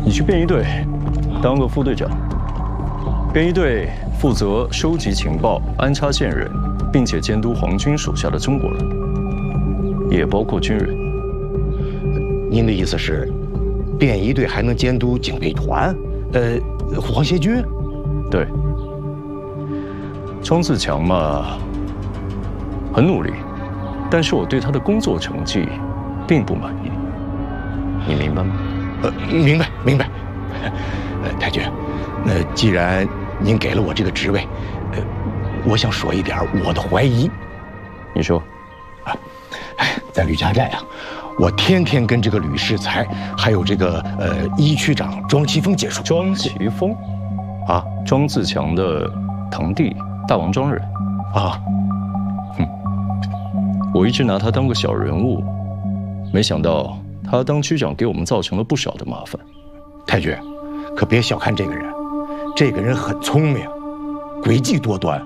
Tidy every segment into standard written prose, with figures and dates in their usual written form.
你去便衣队当个副队长。便衣队负责收集情报、安插线人，并且监督皇军手下的中国人，也包括军人。 您的意思是，便衣队还能监督警备团？皇协军？ 对。庄自强嘛，很努力，但是我对他的工作成绩并不满意。你明白吗？ 明白。太君，那既然您给了我这个职位，我想说一点我的怀疑。 你说。 在吕家寨啊，我天天跟这个吕世才，还有这个一区长庄奇峰接触。 庄奇峰，啊，庄自强的堂弟，大王庄人。 啊， 我一直拿他当个小人物，没想到他当区长给我们造成了不少的麻烦。 太君，可别小看这个人，这个人很聪明，诡计多端。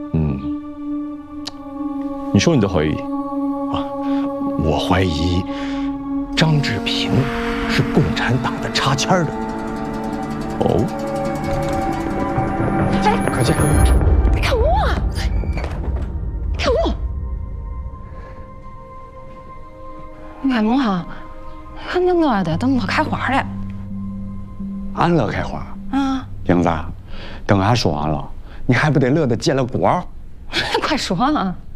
你说你的怀疑。 我怀疑张志平是共产党的插签的。 哦， 快去！ 看我啊！看我！俺母哈，俺那饿的都没开花了。 俺乐开花啊！ 英子，等俺说完了，你还不得乐得结了果？ 快说啊！